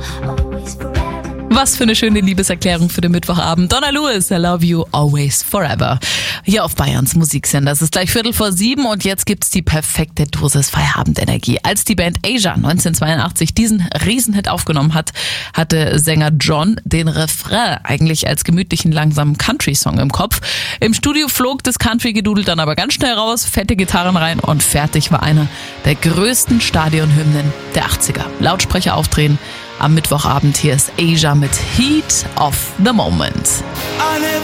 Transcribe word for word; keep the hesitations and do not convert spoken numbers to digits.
Was für eine schöne Liebeserklärung für den Mittwochabend. Donna Lewis, I love you always forever. Hier auf Bayerns Musiksender. Es ist gleich Viertel vor sieben und jetzt gibt's die perfekte Dosis Feierabendenergie. Als die Band Asia neunzehnhundertzweiundachtzig diesen Riesenhit aufgenommen hat, hatte Sänger John den Refrain eigentlich als gemütlichen, langsamen Country-Song im Kopf. Im Studio flog das Country-Gedudel dann aber ganz schnell raus, fette Gitarren rein und fertig war einer der größten Stadionhymnen der achtziger. Lautsprecher aufdrehen. Am Mittwochabend hier ist Asia mit Heat of the Moment.